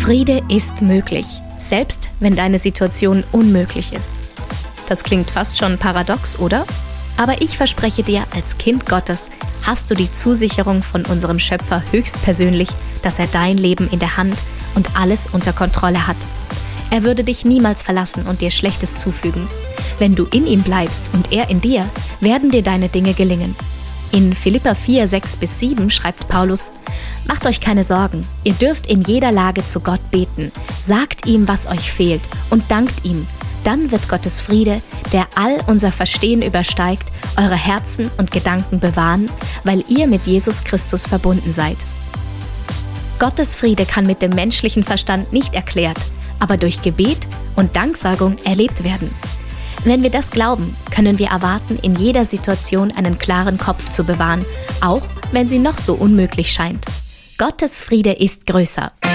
Friede ist möglich, selbst wenn deine Situation unmöglich ist. Das klingt fast schon paradox, oder? Aber ich verspreche dir, als Kind Gottes hast du die Zusicherung von unserem Schöpfer höchstpersönlich, dass er dein Leben in der Hand und alles unter Kontrolle hat. Er würde dich niemals verlassen und dir Schlechtes zufügen. Wenn du in ihm bleibst und er in dir, werden dir deine Dinge gelingen. In Philipper 4, 6-7 schreibt Paulus: Macht euch keine Sorgen, ihr dürft in jeder Lage zu Gott beten, sagt ihm, was euch fehlt und dankt ihm. Dann wird Gottes Friede, der all unser Verstehen übersteigt, eure Herzen und Gedanken bewahren, weil ihr mit Jesus Christus verbunden seid. Gottes Friede kann mit dem menschlichen Verstand nicht erklärt, aber durch Gebet und Danksagung erlebt werden. Wenn wir das glauben, können wir erwarten, in jeder Situation einen klaren Kopf zu bewahren, auch wenn sie noch so unmöglich scheint. Gottes Friede ist größer.